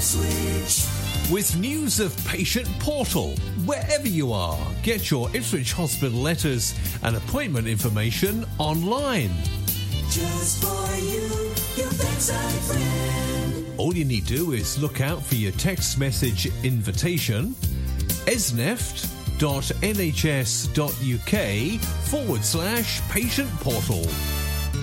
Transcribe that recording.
Ipswich. With news of Patient Portal, wherever you are, get your Ipswich Hospital letters and appointment information online. Just for you, your bedside friend. All you need to do is look out for your text message invitation, esneft.nhs.uk/patient portal.